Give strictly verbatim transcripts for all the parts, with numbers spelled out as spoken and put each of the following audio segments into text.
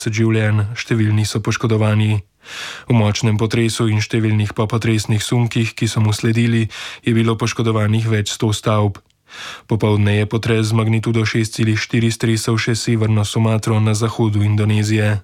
življenj, številni so poškodovani. V močnem potresu in številnih popotresnih sunkih, ki so mu sledili, je bilo poškodovanih več sto stavb. Popoldne je potres z magnitudo šest celih štiri stresel še severno Sumatro na zahodu Indonezije.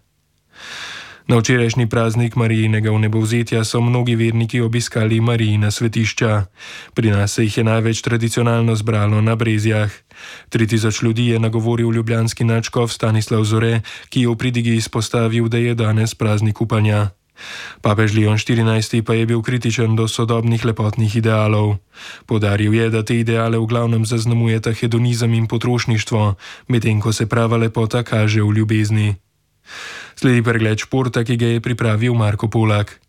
Na včerajšnji praznik Marijinega vnebovzetja so mnogi verniki obiskali Marijina svetišča. Pri nas se jih je največ tradicionalno zbralo na Brezjah. Tri tisoč ljudi je nagovoril ljubljanski nadškof Stanislav Zore, ki je v pridigi izpostavil, da je danes praznik upanja. Papež Leon štirinajsti pa je bil kritičen do sodobnih lepotnih idealov. Poudaril je, da te ideale v glavnem zaznamujeta hedonizem in potrošništvo, medtem ko se prava lepota kaže v ljubezni. Sledi pregled športa, ki ga je pripravil Marko Polak.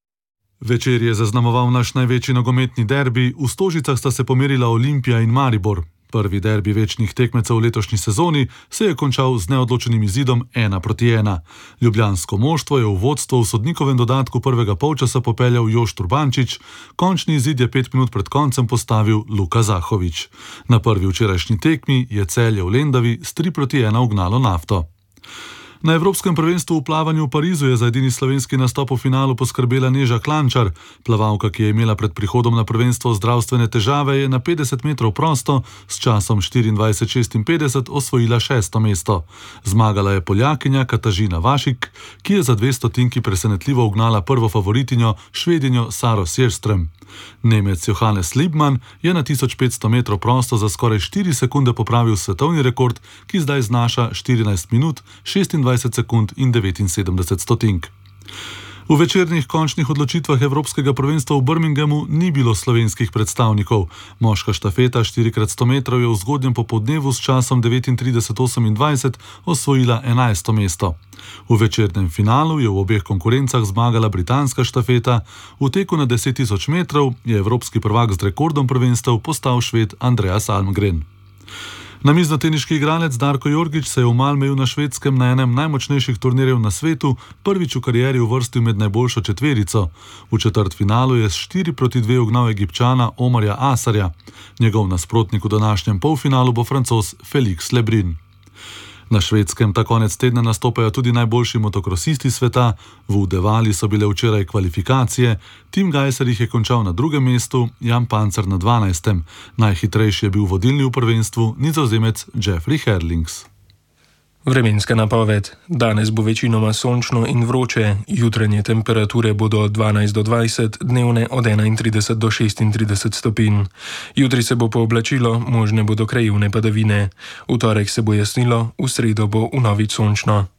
Večer je zaznamoval naš največji nogometni derbi, v Stožicah sta se pomerila Olimpija in Maribor. Prvi derbi večnih tekmecev v letošnji sezoni se je končal z neodločenim izidom ena proti ena. Ljubljansko moštvo je v vodstvo v sodnikovem dodatku prvega polčasa popeljal Jošt Urbančič, končni izid je pet minut pred koncem postavil Luka Zahovič. Na prvi včerajšnji tekmi je Celje v Lendavi s tri proti ena ugnalo Nafto. Na Evropskem prvenstvu v plavanju v Parizu je za edini slovenski nastop v finalu poskrbela Neža Klančar. Plavalka, ki je imela pred prihodom na prvenstvo zdravstvene težave, je na petdeset metrov prosto s časom štiriindvajset šestinpetdeset osvojila šesto mesto. Zmagala je Poljakinja Katažina Vašik, ki je za dve stotinki presenetljivo ugnala prvo favoritinjo Švedinjo Saro Sjerström. Nemec Johannes Liebmann je na tisoč petsto metrov prosto za skoraj štiri sekunde popravil svetovni rekord, ki zdaj znaša štirinajst minut, šestindvajset sekund in devetinsedemdeset stotink. V večernih končnih odločitvah Evropskega prvenstva v Birminghamu ni bilo slovenskih predstavnikov. Moška štafeta štiri krat sto metrov je v zgodnjem popoldnevu s časom devetintrideset osemindvajset osvojila enajsto mesto. V večernem finalu je v obeh konkurencah zmagala britanska štafeta, v teku na deset tisoč metrov je evropski prvak z rekordom prvenstev postal Šved Andreas Almgren. Namiznoteniški igralec Darko Jorgić se je v Malmöju na Švedskem na enem najmočnejših turnirjev na svetu prvič v karieri uvrstil med najboljšo četverico. V četrtfinalu je s štiri proti dve ugnal Egipčana Omarja Asarja. Njegov nasprotnik v današnjem polfinalu bo Francoz Félix Lebrun. Na Švedskem ta konec tedna nastopajo tudi najboljši motokrosisti sveta. V Udevali so bile včeraj kvalifikacije. Tim Gajser jih je končal na drugem mestu, Jan Pancer na dvanajstem. Najhitrejši je bil vodilni v prvenstvu Nizozemec Jeffrey Herlings. Vremenska napoved. Danes bo večinoma sončno in vroče, jutranje temperature bodo od dvanajst do dvajset, dnevne od enaintrideset do šestintrideset stopinj. Jutri se bo pooblačilo, možne bodo krajevne padavine. V torek se bo jasnilo, v sredo bo vnovič sončno.